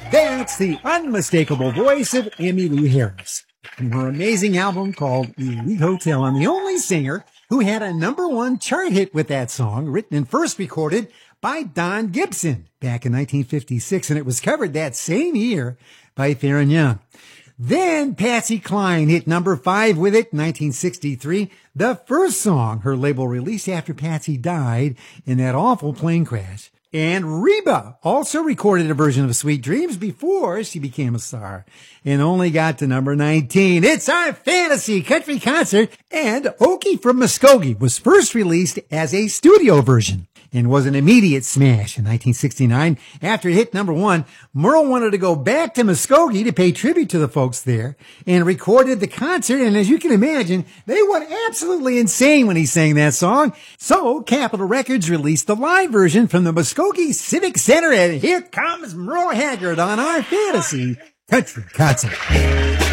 That's the unmistakable voice of Emmylou Harris from her amazing album called Elite Hotel, and the only singer who had a #1 chart hit with that song, written and first recorded by Don Gibson back in 1956, and it was covered that same year by Theron Young. Then Patsy Cline hit #5 with it in 1963, the first song her label released after Patsy died in that awful plane crash. And Reba also recorded a version of Sweet Dreams before she became a star and only got to #19. It's our fantasy country concert, and Okie from Muskogee was first released as a studio version and was an immediate smash in 1969. After it hit #1, Merle wanted to go back to Muskogee to pay tribute to the folks there and recorded the concert. And as you can imagine, they went absolutely insane when he sang that song. So Capitol Records released the live version from the Muskogee Civic Center, and here comes Merle Haggard on our fantasy country concert.